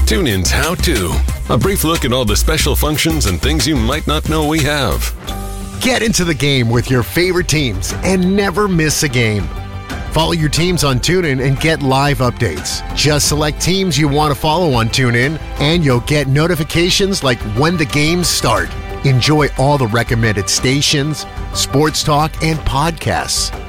TuneIn's How To. A brief look at all the special functions and things you might not know we have. Get into the game with your favorite teams and never miss a game. Follow your teams on TuneIn and get live updates. Just select teams you want to follow on TuneIn, and you'll get notifications like when the games start. Enjoy all the recommended stations, sports talk, and podcasts.